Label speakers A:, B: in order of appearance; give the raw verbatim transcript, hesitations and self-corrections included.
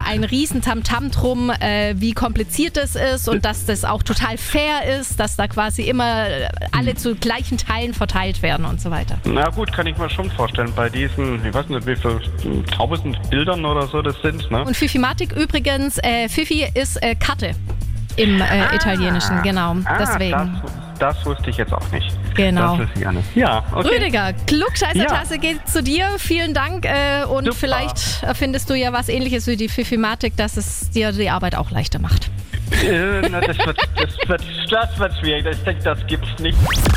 A: ein riesen Tamtam drum, äh, wie kompliziert das ist und dass das auch total fair ist, dass da quasi immer alle zu gleichen Teilen verteilt werden und so weiter.
B: Na gut, kann ich mir schon vorstellen, bei diesen, ich weiß nicht, wie viele tausend Bildern oder so das sind, ne?
A: Und Fifimatic übrigens, äh, Fifi ist äh, Karte im äh,
B: ah,
A: Italienischen, genau,
B: ah,
A: deswegen.
B: Das, das wusste ich jetzt auch nicht.
A: Genau.
B: Das wusste ich auch nicht. Ja, okay.
A: Rüdiger, Klugscheißer-Tasse
B: Ja.
A: geht zu dir. Vielen Dank äh, und
B: Super.
A: vielleicht erfindest du ja was Ähnliches wie die Fifimatic, dass es dir die Arbeit auch leichter macht.
B: Äh, na, das, wird, das, wird, das wird schwierig. Ich denke, das gibt's nicht.